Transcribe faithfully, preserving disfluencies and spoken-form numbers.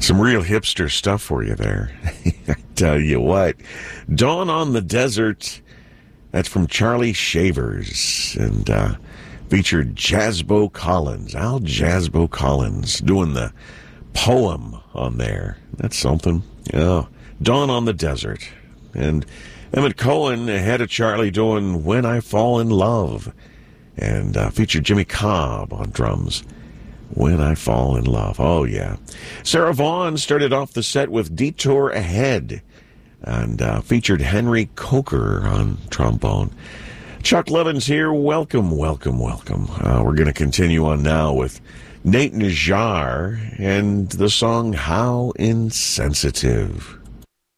Some real hipster stuff for you there. I tell you what. Dawn on the Desert. That's from Charlie Shavers. And uh, featured Jasbo Collins. Al Jasbo Collins doing the poem on there. That's something. Oh, Dawn on the Desert. And Emmett Cohen ahead of Charlie doing When I Fall in Love. And uh, featured Jimmy Cobb on drums. When I Fall in Love. Oh, yeah. Sarah Vaughan started off the set with Detour Ahead and uh, featured Henry Coker on trombone. Chuck Levin's here. Welcome, welcome, welcome. Uh, we're going to continue on now with Nate Najjar and the song How Insensitive.